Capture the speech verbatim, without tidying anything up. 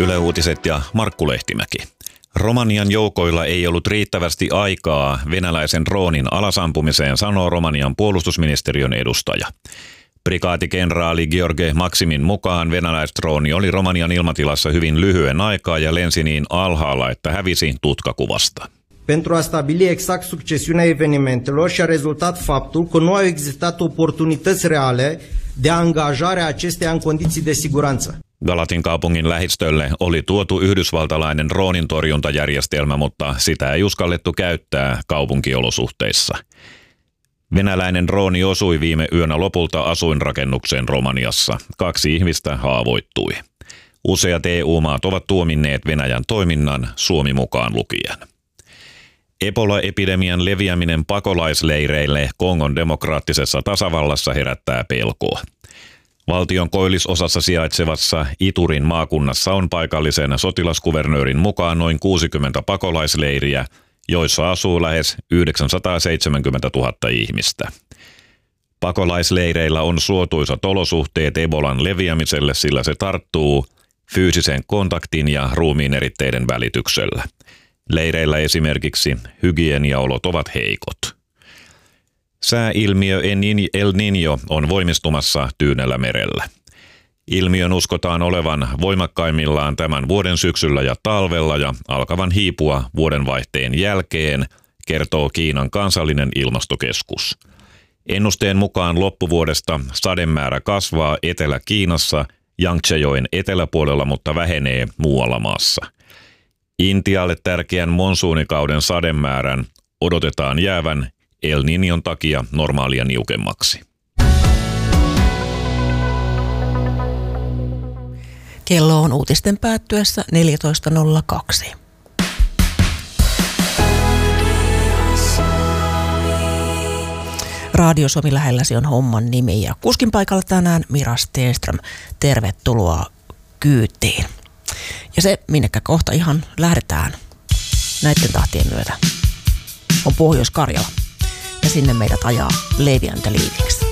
Yle Uutiset ja Markku Lehtimäki. Romanian joukoilla ei ollut riittävästi aikaa venäläisen droonin alasampumiseen, sanoo Romanian puolustusministeriön edustaja. Prikaatikenraali George Maximin mukaan venäläisdrooni oli Romanian ilmatilassa hyvin lyhyen aikaa ja lensi niin alhaalla, että hävisi tutkakuvasta. Pentru a stabili exact succesiunea evenimentelor și-a rezultat faptul că nu au existat oportunități reale de angajare a acesteia în condiții de siguranță. Galatin kaupungin lähistölle oli tuotu yhdysvaltalainen droonintorjuntajärjestelmä, mutta sitä ei uskallettu käyttää kaupunkiolosuhteissa. Venäläinen drooni osui viime yönä lopulta asuinrakennukseen Romaniassa. Kaksi ihmistä haavoittui. Useat E U-maat ovat tuominneet Venäjän toiminnan, Suomi mukaan lukien. Ebola-epidemian leviäminen pakolaisleireille Kongon demokraattisessa tasavallassa herättää pelkoa. Valtion koillisosassa sijaitsevassa Iturin maakunnassa on paikallisen sotilaskuvernöörin mukaan noin kuusikymmentä pakolaisleiriä, joissa asuu lähes yhdeksänsataaseitsemänkymmentätuhatta ihmistä. Pakolaisleireillä on suotuisat olosuhteet Ebolan leviämiselle, sillä se tarttuu fyysisen kontaktin ja ruumiin eritteiden välityksellä. Leireillä esimerkiksi hygieniaolot ovat heikot. Sääilmiö El Niño on voimistumassa Tyynellä merellä. Ilmiön uskotaan olevan voimakkaimmillaan tämän vuoden syksyllä ja talvella ja alkavan hiipua vuodenvaihteen jälkeen, kertoo Kiinan kansallinen ilmastokeskus. Ennusteen mukaan loppuvuodesta sademäärä kasvaa Etelä-Kiinassa Jangtsejoen eteläpuolella, mutta vähenee muualla maassa. Intialle tärkeän monsuunikauden sademäärän odotetaan jäävän El Niñon takia normaalia niukemmaksi. Kello on uutisten päättyessä neljätoista nolla kaksi. Radio Suomi lähelläsi on homman nimi ja kuskin paikalla tänään Mira Stenström. Tervetuloa kyytiin. Ja se, minnekä kohta ihan lähdetään näiden tahtien myötä, on Pohjois-Karjala. Ja sinne meidät ajaa Leevi and the Leavings.